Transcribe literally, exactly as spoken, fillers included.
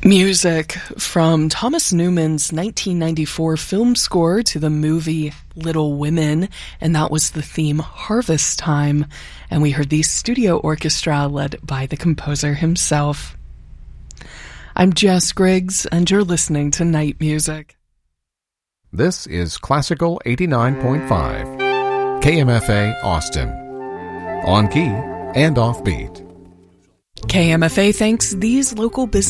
Music from Thomas Newman's nineteen ninety-four film score to the movie Little Women, and that was the theme Harvest Time, and we heard the studio orchestra led by the composer himself. I'm Jess Griggs, and you're listening to Night Music. This is Classical eighty-nine point five, K M F A Austin, on key and offbeat. K M F A thanks these local businesses